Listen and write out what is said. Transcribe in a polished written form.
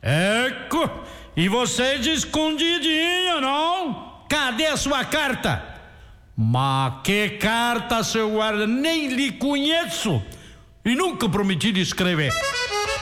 Eco! E você de escondidinho, não? Cadê a sua carta? Mas que carta, seu guarda? Nem lhe conheço. E nunca prometi de escrever.